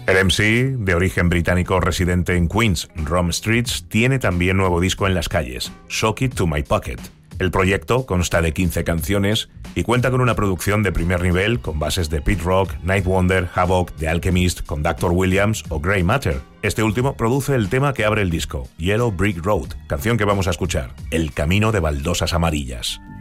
El MC, de origen británico residente en Queens, Rome Streets, tiene también nuevo disco en las calles, Shock It to My Pocket. El proyecto consta de 15 canciones y cuenta con una producción de primer nivel con bases de Pete Rock, Night Wonder, Havoc, The Alchemist, Conductor Williams o Grey Matter. Este último produce el tema que abre el disco, Yellow Brick Road, canción que vamos a escuchar, El Camino de Baldosas Amarillas.